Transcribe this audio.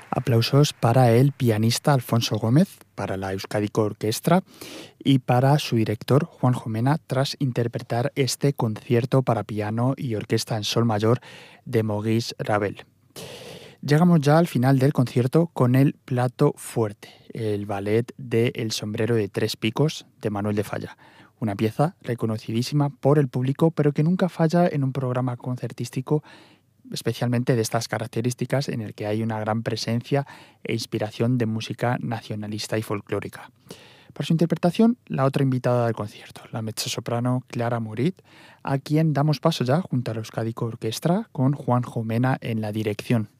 Aplausos para el pianista Alfonso Gómez, para la Euskadiko Orquestra y para su director Juanjo Mena tras interpretar este concierto para piano y orquesta en sol mayor de Maurice Ravel. Llegamos ya al final del concierto con el plato fuerte, el ballet de El sombrero de tres picos de Manuel de Falla. Una pieza reconocidísima por el público, pero que nunca falla en un programa concertístico especialmente de estas características en el que hay una gran presencia e inspiración de música nacionalista y folclórica. Para su interpretación, la otra invitada del concierto, la mezzosoprano Clara Morit, a quien damos paso ya junto a la Euskadiko Orquestra con Juanjo Mena en la dirección.